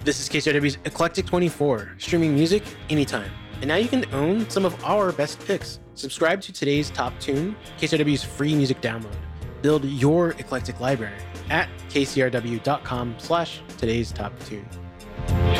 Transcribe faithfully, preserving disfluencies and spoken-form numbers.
This is K C R W's Eclectic twenty-four, streaming music anytime. And now you can own some of our best picks. Subscribe to Today's Top Tune, K C R W's free music download. Build your eclectic library at kcrw.com slash today's top tune.